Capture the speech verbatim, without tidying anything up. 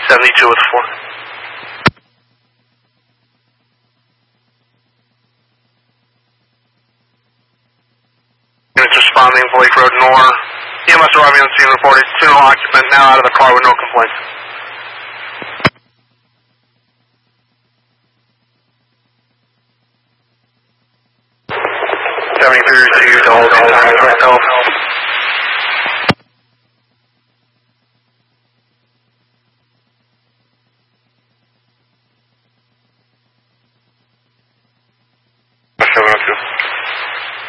seventy-two with four. Units responding, Blake Road North. E M S arriving on scene reported two occupant now out of the car with no complaints. seventy-three received, all the time with myself. seven oh two.